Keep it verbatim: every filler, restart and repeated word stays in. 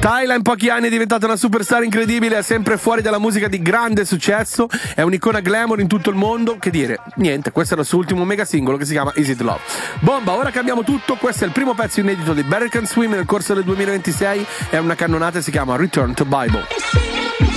Tyla in pochi anni è diventata una superstar incredibile, è sempre fuori dalla musica di grande successo, è un'icona glamour in tutto il mondo. Che dire, niente, questo era il suo ultimo mega singolo che si chiama Is It Love. Bomba, ora cambiamo tutto, questo è il primo pezzo inedito di Better Can Swim nel corso del duemilaventisei, è una cannonata e si chiama Return to Bible.